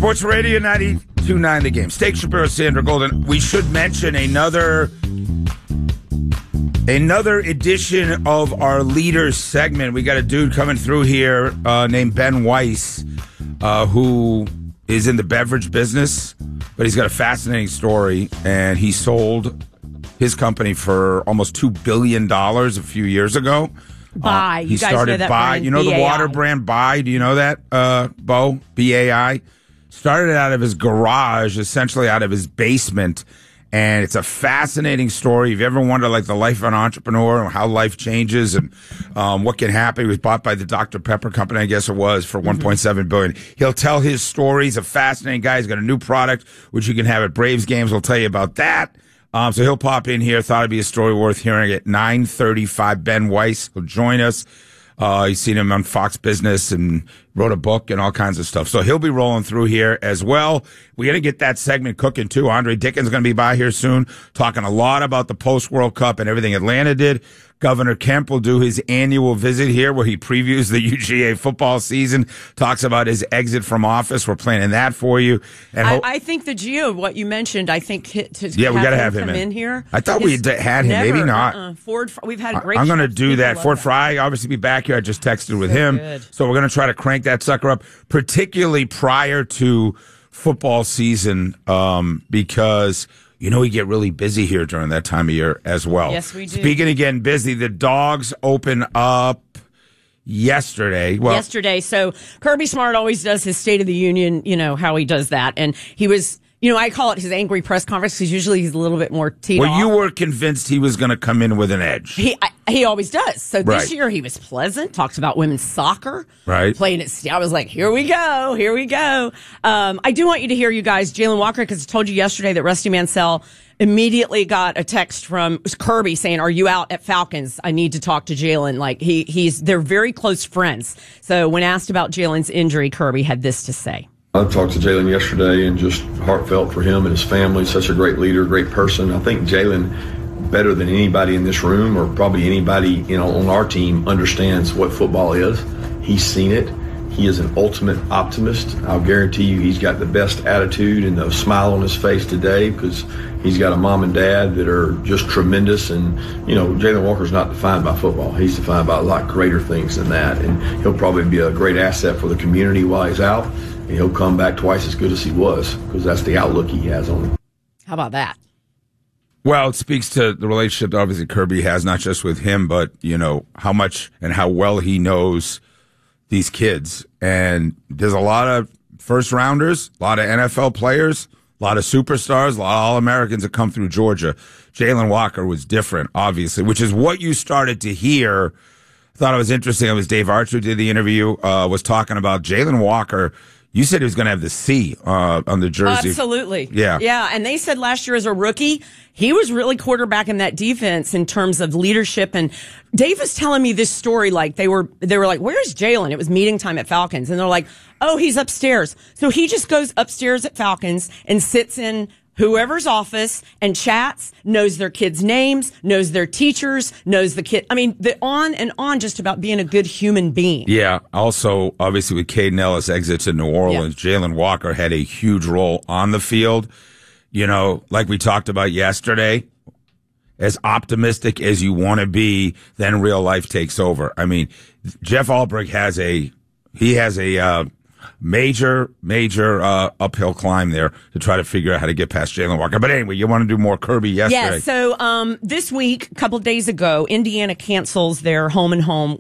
Sports Radio 92.9 The Game. Steak Shapiro, Sandra Golden. We should mention another edition of our Leaders segment. We got a dude coming through here named Ben Weiss, who is in the beverage business, but he's got a fascinating story, and he sold his company for almost $2 billion a few years ago. Bai. He started Bai. You know the water brand Bai? Do you know that, Bo? B-A-I? Started out of his garage, essentially out of his basement. And it's a fascinating story. If you ever wonder, like, the life of an entrepreneur and how life changes and what can happen. He was bought by the Dr. Pepper company, I guess it was, for $1.7 billion. He'll tell his story. He's a fascinating guy. He's got a new product, which you can have at Braves games. We'll tell you about that. So he'll pop in here. Thought it'd be a story worth hearing at 9:35. Ben Weiss will join us. You've seen him on Fox Business and wrote a book and all kinds of stuff. So he'll be rolling through here as well. We got to get that segment cooking too. Andre Dickens going to be by here soon, talking a lot about the post-World Cup and everything Atlanta did. Governor Kemp will do his annual visit here where he previews the UGA football season, talks about his exit from office. We're planning that for you. And I think the Geo, what you mentioned, I think we got to have him in here. I thought we had him. Never, maybe not. Ford, we've had great. I'm going to do that. Ford Fry, obviously, be back here. I just texted with him. Good. So we're going to try to crank that sucker up, particularly prior to football season, because we get really busy here during that time of year as well. Yes, we do. Speaking of getting busy, the Dogs open up yesterday. So Kirby Smart always does his State of the Union, how he does that. And he was, I call it his angry press conference because usually he's a little bit more teed off. Well, you were convinced he was going to come in with an edge. He always does. So this Right. year he was pleasant, talks about women's soccer. Right. Playing it. I was like, here we go. I do want you to hear, you guys, Jalen Walker, because I told you yesterday that Rusty Mansell immediately got a text from Kirby saying, "Are you out at Falcons? I need to talk to Jalen." Like they're very close friends. So when asked about Jalen's injury, Kirby had this to say. I talked to Jalen yesterday and just heartfelt for him and his family. Such a great leader, great person. I think Jalen, better than anybody in this room or probably anybody on our team, understands what football is. He's seen it. He is an ultimate optimist. I'll guarantee you he's got the best attitude and the smile on his face today because he's got a mom and dad that are just tremendous. And, Jalen Walker's not defined by football. He's defined by a lot greater things than that. And he'll probably be a great asset for the community while he's out. And he'll come back twice as good as he was because that's the outlook he has on him. How about that? Well, it speaks to the relationship that obviously Kirby has, not just with him, but, how much and how well he knows these kids. And there's a lot of first rounders, a lot of NFL players, a lot of superstars, a lot of All-Americans that come through Georgia. Jalen Walker was different, obviously, which is what you started to hear. I thought it was interesting. It was Dave Archer who did the interview, was talking about Jalen Walker. You said he was going to have the C on the jersey. Absolutely. Yeah. Yeah, and they said last year as a rookie, he was really quarterbacking that defense in terms of leadership. And Dave was telling me this story, like they were like, "Where's Jalen?" It was meeting time at Falcons. And they're like, "Oh, he's upstairs." So he just goes upstairs at Falcons and sits in whoever's office and chats, knows their kids' names, knows their teachers, knows the kid. I mean, on and on just about being a good human being. Yeah. Also, obviously, with Caden Ellis exit to New Orleans, Jalen Walker had a huge role on the field. Like we talked about yesterday, as optimistic as you want to be, then real life takes over. I mean, Jeff Ulbrich has a major uphill climb there to try to figure out how to get past Jalen Walker. But anyway, you want to do more Kirby yesterday. Yeah, so this week, a couple of days ago, Indiana cancels their home and home